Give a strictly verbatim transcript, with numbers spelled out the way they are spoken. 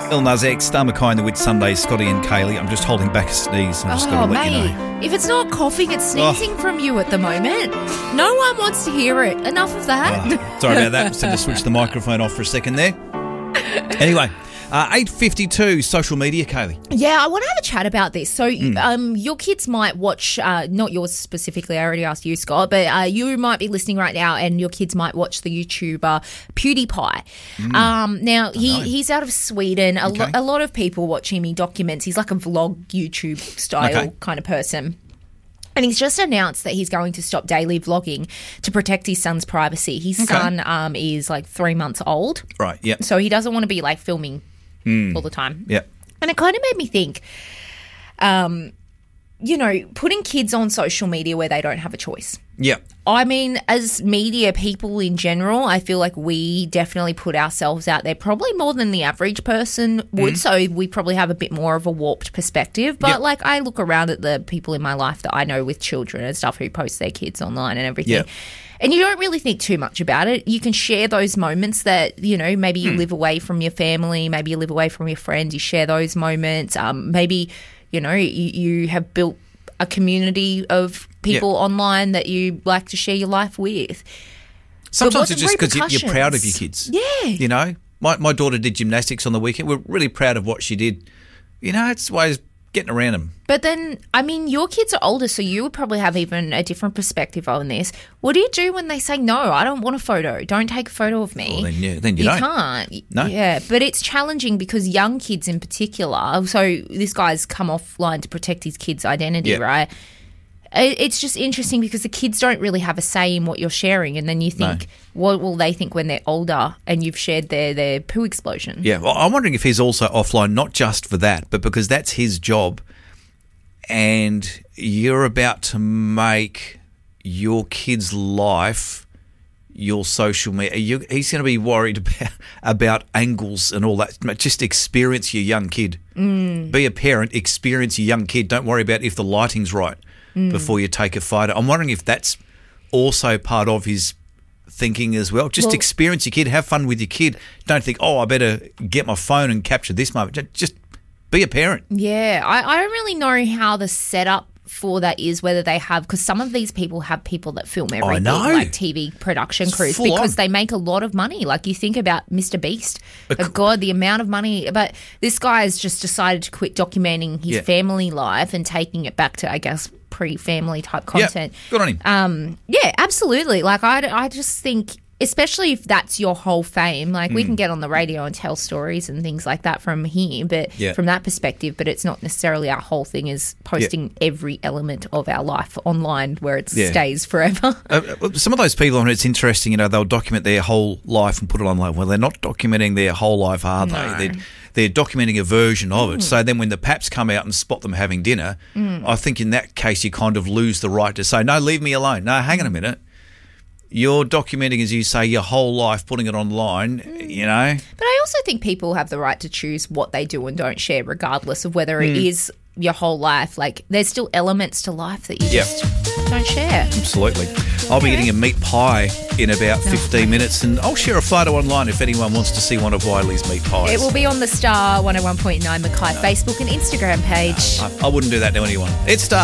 Lil Nas X, Star McKay in the Wit Sundays, Scotty and Kaylee. I'm just holding back a sneeze. I'm just oh, going to let mate, you know. If it's not coughing, it's sneezing oh. from you at the moment. No one wants to hear it. Enough of that. Oh, sorry about that. Just had to switch the microphone off for a second there. Anyway, uh, eight fifty-two, social media, Kaylee. Yeah, I want to have a chat about this. So Mm. um, your kids might watch, uh, not yours specifically, I already asked you, Scott, but uh, you might be listening right now and your kids might watch the YouTuber PewDiePie. Mm. Um, now, he, know. he's out of Sweden. A, Okay. lo- a lot of people watch him. He documents. He's like a vlog YouTube style Okay. kind of person. And he's just announced that he's going to stop daily vlogging to protect his son's privacy. His Okay. son um, is like three months old. Right, yeah. So he doesn't want to be like filming Mm. all the time. Yeah. And it kind of made me think, um, you know, putting kids on social media where they don't have a choice. Yeah. I mean, as media people in general, I feel like we definitely put ourselves out there probably more than the average person would. Mm. So we probably have a bit more of a warped perspective. But Yep. like I look around at the people in my life that I know with children and stuff who post their kids online and everything. Yep. And you don't really think too much about it. You can share those moments that, you know, maybe you Hmm. live away from your family, maybe you live away from your friends, you share those moments. Um, maybe, you know, you, you have built a community of people Yep. online that you like to share your life with. Sometimes what's it's the just because you're, you're proud of your repercussions? kids. Yeah. You know, my, my daughter did gymnastics on the weekend. We're really proud of what she did. You know, it's ways getting around them. But then, I mean, your kids are older, so you would probably have even a different perspective on this. What do you do when they say, no, I don't want a photo. Don't take a photo of me. Well, then, yeah, then you you don't. can't. No. Yeah, but it's challenging because young kids in particular, so this guy's come offline to protect his kid's identity, Yeah. right? It- It's just interesting because the kids don't really have a say in what you're sharing, and then you think, No. what will they think when they're older and you've shared their, their poo explosion? Yeah, well, I'm wondering if he's also offline, not just for that, but because that's his job, and you're about to make your kid's life your social media. You, he's going to be worried about, about angles and all that. Just experience your young kid. Mm. Be a parent, experience your young kid. Don't worry about if the lighting's right mm. before you take a photo. I'm wondering if that's also part of his thinking as well. Just Well- experience your kid. Have fun with your kid. Don't think, oh, I better get my phone and capture this moment. Ju- Just be a parent. Yeah, I, I don't really know how the setup for that is, whether they have, because some of these people have people that film everything, know. like T V production It's crews, full because on. they make a lot of money. Like you think about Mister Beast, But oh c- God, the amount of money. But this guy has just decided to quit documenting his Yeah. family life and taking it back to, I guess, pre-family type content. Yeah, good on him. Um, yeah, absolutely. Like I, I just think, especially if that's your whole fame, like we can get on the radio and tell stories and things like that from here, but Yeah. from that perspective, but it's not necessarily our whole thing is posting every element of our life online where it Yeah. stays forever. Uh, uh, some of those people, and it's interesting, you know, they'll document their whole life and put it online. Well, they're not documenting their whole life, are No. they? They're, they're documenting a version of it. So then when the paps come out and spot them having dinner, I think in that case you kind of lose the right to say, no, leave me alone. No, hang on a minute. You're documenting, as you say, your whole life, putting it online, you know. But I also think people have the right to choose what they do and don't share, regardless of whether it is your whole life. Like, there's still elements to life that you Yeah. just don't share. Absolutely. I'll be getting a meat pie in about fifteen minutes, and I'll share a photo online if anyone wants to see one of Wiley's meat pies. It will be on the Star one oh one point nine Mackay Facebook and Instagram page. I, I wouldn't do that to anyone. It's Star.